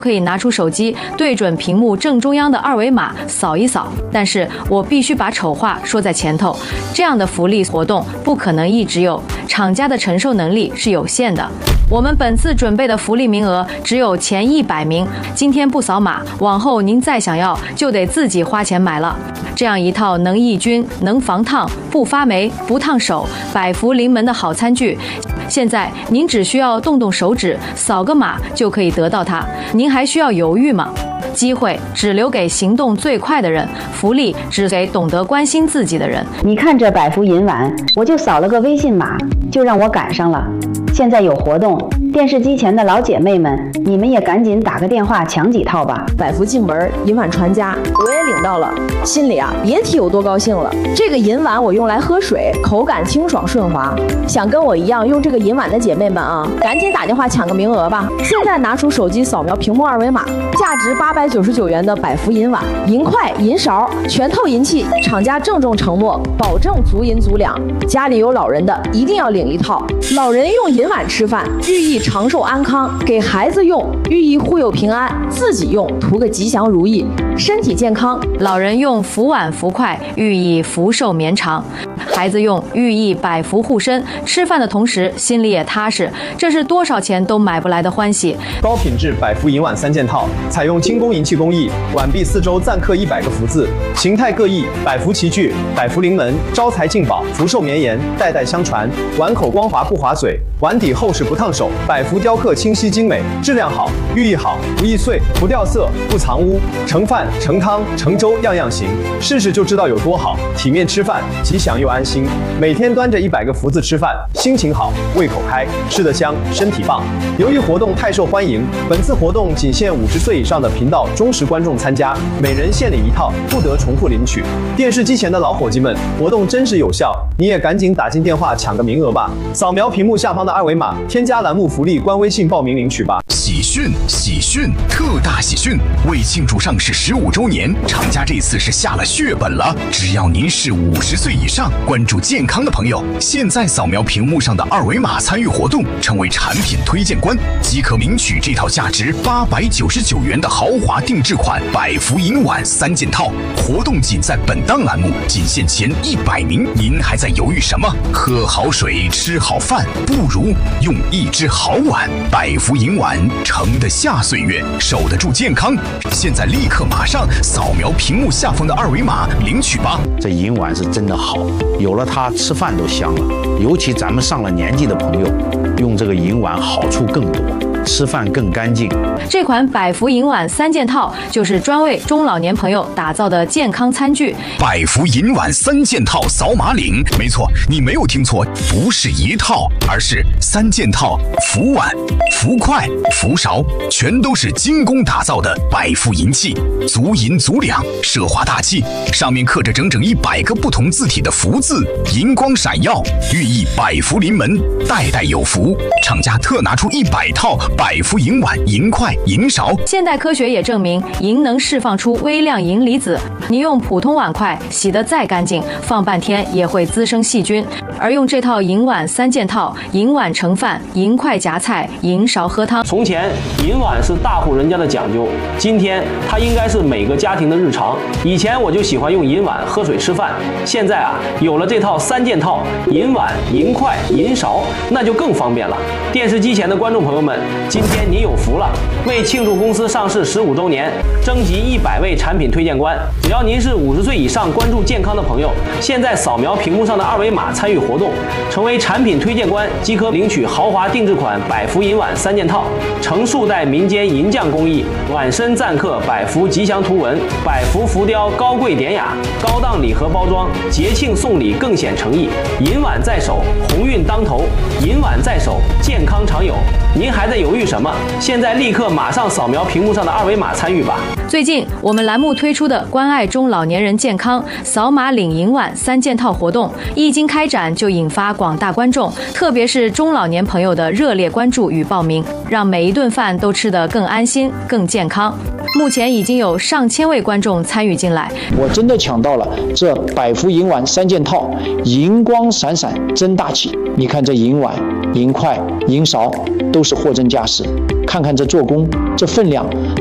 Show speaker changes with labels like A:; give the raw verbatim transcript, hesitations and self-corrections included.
A: 可以拿出手机对准屏幕正中央的二维码扫一扫。但是我必须把丑话说在前头，这样的福利活动不可能一直有，厂家的承受能力是有限的。我们本次准备的福利名额只有前一百名，今天不扫码，往后您再想要就得自己花钱买了。这样一套能抑菌、能防烫、不发霉、不烫手、百福临门的好餐具，现在您只需要动动手指，扫个码就可以得到它，您还需要犹豫吗？机会只留给行动最快的人，福利只给懂得关心自己的人。
B: 你看这百福银碗，我就扫了个微信码，就让我赶上了。现在有活动，电视机前的老姐妹们，你们也赶紧打个电话抢几套吧。
C: 百福进门，银碗传家，我也领到了，心里啊别提有多高兴了。这个银碗我用来喝水，口感清爽顺滑。想跟我一样用这个银碗的姐妹们啊，赶紧打电话抢个名额吧！现在拿出手机扫描屏幕二维码，价值八百九十九元的百福银碗、银筷、银勺，全套银器，厂家郑重承诺，保证足银足两。家里有老人的一定要领一套，老人用银碗吃饭，寓意长寿安康；给孩子用，寓意护佑平安；自己用，图个吉祥如意，身体健康。
A: 老人用福碗福筷，寓意福寿绵长；孩子用，寓意百福护身。吃饭的同时，心里也踏实，这是多少钱都买不来的欢喜。
D: 高品质百福银碗三件套，采用精工银器工艺，碗壁四周暂刻一百个福字，形态各异，百福齐聚，百福临门，招财进宝，福寿绵延，代代相传。碗口光滑不划嘴，碗底厚实不烫手，百福雕刻清晰精美，质量好，寓意好，不易碎，不掉色，不藏污，盛饭、盛汤、盛粥样样行，试试就知道有多好。体面吃饭，吉祥又安心。每天端着一百个福字吃饭，心情好，胃口开，吃得香，身体棒。由于活动太受欢迎，本次活动仅限五十岁以上的频道忠实观众参加，每人限领一套，不得重复领取。电视机前的老伙计们，活动真实有效，你也赶紧打进电话抢个名额吧！扫描屏幕下方的二维码，添加栏目福利官微信报名领取吧。
E: 喜讯！喜讯！特大喜讯！为庆祝上市十五周年，厂家这次是下了血本了。只要您是五十岁以上，关注健康的朋友，现在扫描屏幕上的二维码参与活动，成为产品推荐官，即可领取这套价值八百九十九元的豪华定制款百福银碗三件套。活动仅在本档栏目，仅限前一百名。您还在犹豫什么？喝好水，吃好饭，不如用一只好碗。百福银碗盛得下岁月，守得住健康。现在立刻马上扫描屏幕下方的二维码领取吧。
F: 这银碗是真的好，有了它吃饭都香了。尤其咱们上了年纪的朋友，用这个银碗好处更多，吃饭更干净。
A: 这款百福银碗三件套就是专为中老年朋友打造的健康餐具。
E: 百福银碗三件套扫码领，没错，你没有听错，不是一套，而是三件套，福碗、福筷、福勺，全都是精工打造的百福银器，足银足两，奢华大气，上面刻着整整一百个不同字体的福字，银光闪耀，寓意百福临门，代代有福。厂家特拿出一百套百福银碗、银筷、银勺。
A: 现代科学也证明，银能释放出微量银离子，你用普通碗筷洗得再干净，放半天也会滋生细菌。而用这套银碗三件套，银碗盛饭，银筷夹菜，银勺喝汤。
G: 从前银碗是大户人家的讲究，今天它应该是每个家庭的日常。以前我就喜欢用银碗喝水吃饭，现在啊有了这套三件套，银碗、银筷、银勺，那就更方便了。电视机前的观众朋友们，今天您有福了！为庆祝公司上市十五周年，征集一百位产品推荐官。只要您是五十岁以上关注健康的朋友，现在扫描屏幕上的二维码参与活动，成为产品推荐官即可领取豪华定制款百福银碗三件套，成数代民间银匠工艺，碗身暂刻百福吉祥图文，百福浮雕高贵典雅，高档礼盒包装，节庆送礼更显诚意。银碗在手，鸿运当头；银碗在手，健康常有。您还在犹豫什么？现在立刻马上扫描屏幕上的二维码参与吧。
A: 最近我们栏目推出的关爱中老年人健康扫码领银碗三件套活动，一经开展就引发广大观众，特别是中老年朋友的热烈关注与报名，让每一顿饭都吃得更安心、更健康。目前已经有上千位观众参与进来，
H: 我真的抢到了这百福银碗三件套，银光闪闪真大气。你看这银碗、银筷、银勺都都是货真价实。看看这做工，这分量，